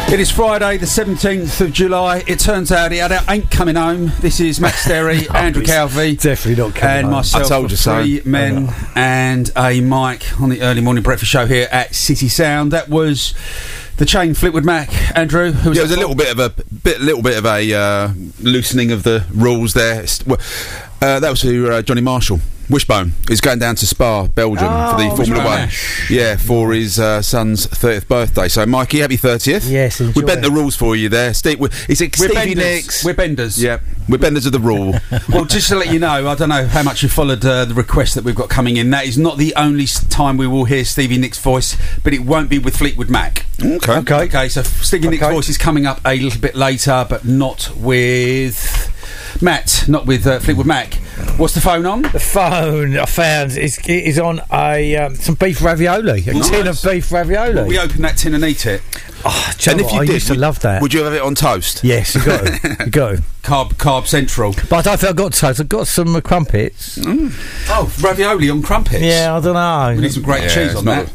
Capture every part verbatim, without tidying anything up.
It is Friday, the seventeenth of July. It turns out he ain't coming home. This is Matt Sterry, Andrew Calvey, definitely not coming and home. myself. I told you so. Three men and a mic on the early morning breakfast show here at City Sound. That was the chain Fleetwood Mac. Andrew, who was yeah, it was a little bit of a bit, little bit of a uh, loosening of the rules there. Uh, that was to uh, Johnny Marshall. Wishbone is going down to Spa, Belgium, oh, for the Formula One. Yeah, for his uh, son's thirtieth birthday. So, Mikey, happy thirtieth. Yes, enjoy. We bent the rules for you there. Steve, is it we're Stevie benders. Nicks? We're benders. Yeah, we're benders of the rule. Well, just to let you know, I don't know how much you followed uh, the request that we've got coming in. That is not the only s- time we will hear Stevie Nicks' voice, but it won't be with Fleetwood Mac. Okay. Okay. Okay, so Stevie Nicks' Okay. voice is coming up a little bit later, but not with Matt, not with uh, Fleetwood Mac. What's the phone on? The phone I found is is on a um, some beef ravioli, a Nice. tin of beef ravioli. We open that tin and eat it. Oh, do you And know if what? you I did, used to would, love that. would you have it on toast? Yes, you got to, you got to. Carb, carb central. But I don't think I got toast. I got some uh, crumpets. Mm. Oh, ravioli on crumpets. Yeah, I don't know. We need some great Yeah, cheese it's on not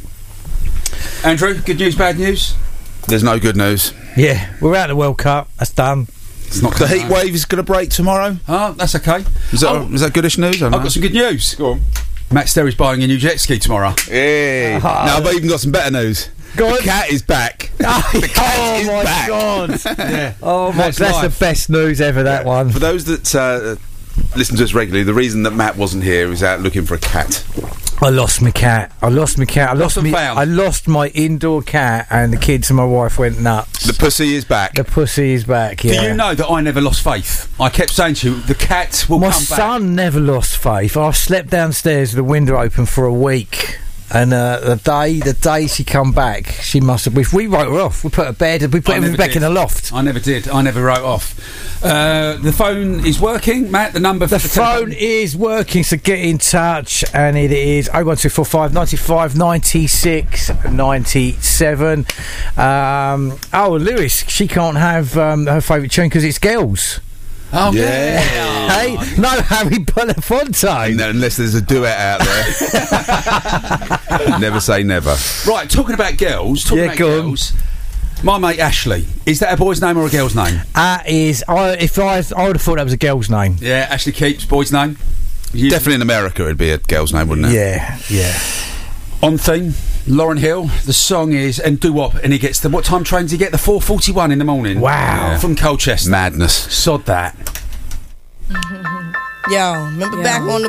that. Andrew, good news, bad news? There's no good news. Yeah, we're out of the World Cup. That's done. It's not The coming heat home. wave is going to break tomorrow. Oh, that's okay. Is that, Oh, is that goodish news? I don't I've know. got some good news. Go on. Matt Sterry's buying a new jet ski tomorrow. Hey. Oh. Now, I've even got some better news. Go on. The cat is back. The cat is oh my back. god! Yeah. Oh my, That's that's life. the best news ever. That one. For those that uh, listen to us regularly, the reason that Matt wasn't here was out looking for a cat. I lost my cat. I lost my cat. I lost and me. found. I lost my indoor cat, and the kids and my wife went nuts. The pussy is back. The pussy is back. Yeah. Do you know that I never lost faith? I kept saying to you, the cat will My come son never lost faith. I slept downstairs with the window open for a week, and uh, the day the day she come back, she must have. We, we wrote her off. We put her bed. We put I her never back did. in the loft. back. I never did. I never wrote off. Uh, the phone is working, Matt. The number for The the phone telephone- is working, so get in touch, and it is oh one two four five ninety five ninety six ninety seven. Um, oh, Lewis, she can't have um, her favourite tune because it's girls. Oh, Yeah. Hey, no Harry Belafonte. No, unless there's a duet out there. Never say never. Right, talking about girls, talking Yeah, about go on. girls. My mate Ashley, is that a boy's name or a girl's name? That is, I, if I, I would have thought that was a girl's name. Yeah, Ashley Keeps, boy's name. You- Definitely in America it'd be a girl's name, wouldn't it? Yeah, yeah. On theme, Lauren Hill. The song is and doo wop, and he gets the what time train does he get? The four forty one in the morning. Wow. From Colchester. Madness. Sod that. Yo, remember back on the